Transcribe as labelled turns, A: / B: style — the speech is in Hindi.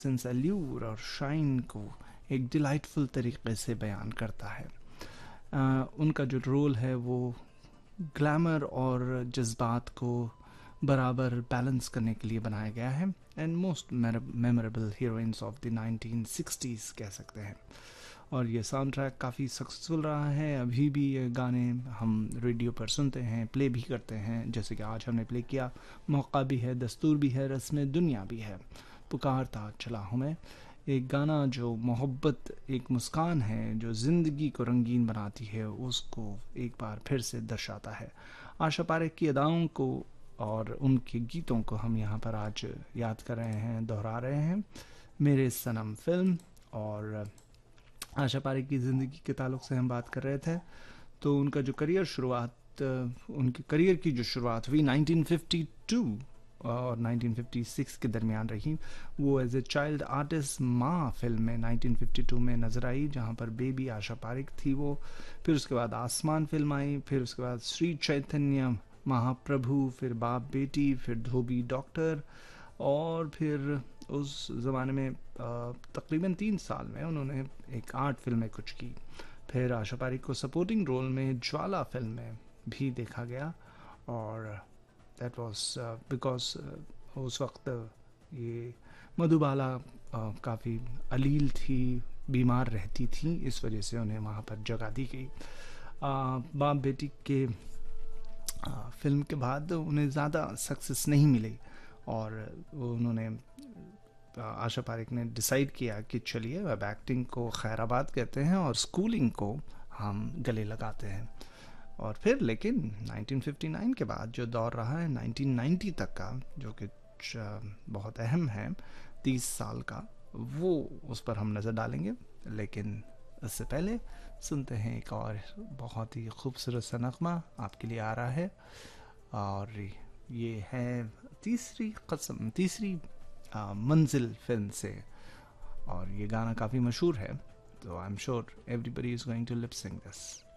A: सेंस अल्यूर और शाइन को एक डिलाइटफुल तरीके से बयान करता है। उनका जो रोल है वो ग्लैमर और जज्बात को बराबर बैलेंस करने के लिए बनाया गया है, and most memorable heroines of the 1960s कह सकते हैं। और ये साउंड ट्रैक काफ़ी सक्सेसफुल रहा है। अभी भी ये गाने हम रेडियो पर सुनते हैं, प्ले भी करते हैं, जैसे कि आज हमने प्ले किया। मौका भी है, दस्तूर भी है, रस्म दुनिया भी है, पुकारता चला हूँ मैं। एक गाना जो मोहब्बत, एक मुस्कान है जो ज़िंदगी को रंगीन बनाती है, उसको एक बार फिर से दर्शाता है। आशा पारेख की अदाओं को और उनके गीतों को हम यहाँ पर आज याद कर रहे हैं, दोहरा रहे हैं। मेरे सनम फिल्म और आशा पारेख की ज़िंदगी के ताल्लुक से हम बात कर रहे थे। तो उनका जो उनके करियर की जो शुरुआत हुई 1952 और 1956 के दरमियान रही। वो एज ए चाइल्ड आर्टिस्ट माँ फिल्म में 1952 में नज़र आई, जहाँ पर बेबी आशा पारेख थी वो। फिर उसके बाद आसमान फिल्म आई, फिर उसके बाद श्री चैतन्य महाप्रभु, फिर बाप बेटी, फिर धोबी डॉक्टर, और फिर उस ज़माने में तकरीबन 3 साल में उन्होंने एक आर्ट फिल्म में कुछ की। फिर आशा पारेख को सपोर्टिंग रोल में ज्वाला फिल्म में भी देखा गया, और दैट वाज बिकॉज उस वक्त ये मधुबाला काफ़ी अलील थी, बीमार रहती थी, इस वजह से उन्हें वहाँ पर जगह दी गई। बाप बेटी के फिल्म के बाद उन्हें ज़्यादा सक्सेस नहीं मिली, और उन्होंने आशा पारेख ने डिसाइड किया कि चलिए अब एक्टिंग को खैराबाद कहते हैं और स्कूलिंग को हम गले लगाते हैं। और फिर लेकिन 1959 के बाद जो दौर रहा है 1990 तक का, जो कि बहुत अहम है, 30 साल का, वो उस पर हम नज़र डालेंगे। लेकिन इससे पहले सुनते हैं एक और बहुत ही खूबसूरत सा नगमा आपके लिए आ रहा है, और ये है तीसरी मंजिल फिल्म से, और ये गाना काफ़ी मशहूर है, तो I am sure everybody is going to lip Singh this.